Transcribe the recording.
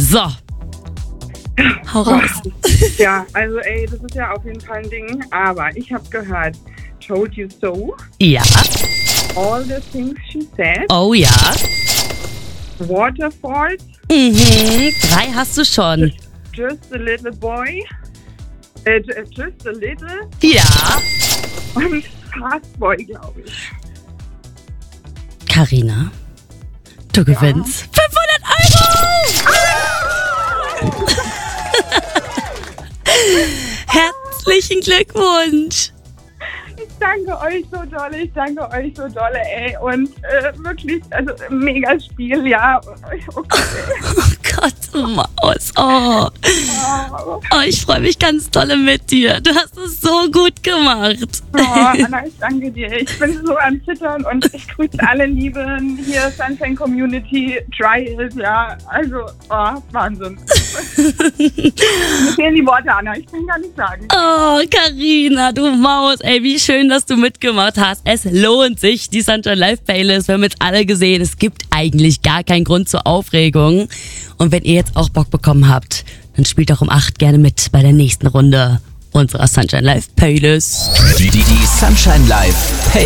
So. Hau raus. Ja, also das ist ja auf jeden Fall ein Ding. Aber ich habe gehört, Told You So, Ja. All the Things She Said, Oh ja. Waterfalls, 3 hast du schon. Just a Little Boy, Just a Little Ja. und Fast Boy, glaube ich. Carina, du gewinnst 500 Euro! Herzlichen Glückwunsch! Ich danke euch so dolle, ey. Und wirklich, also mega Spiel, ja. Okay. Oh Gott, Maus. Oh, ich freue mich ganz dolle mit dir. Du hast es so gut gemacht. Oh, Anna, ich danke dir. Ich bin so am Zittern und ich grüße alle Lieben hier, Sunshine Community, Try It, ja. Also, Wahnsinn. Mir fehlen die Worte, Anna. Ich kann gar nicht sagen. Oh, Carina, du Maus. Ey, wie schön, dass du mitgemacht hast. Es lohnt sich, die Sunshine Live Playlist. Wir haben jetzt alle gesehen, es gibt eigentlich gar keinen Grund zur Aufregung. Und wenn ihr jetzt auch Bock bekommen habt, dann spielt doch um 8 gerne mit bei der nächsten Runde unserer Sunshine Live Playlist. Die Sunshine Live Playlist.